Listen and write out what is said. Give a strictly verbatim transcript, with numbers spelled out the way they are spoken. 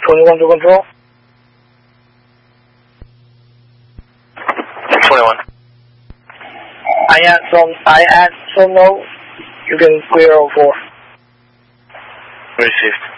twenty-one to control. twenty-one. I add some, I add some no. You can clear oh four. Received.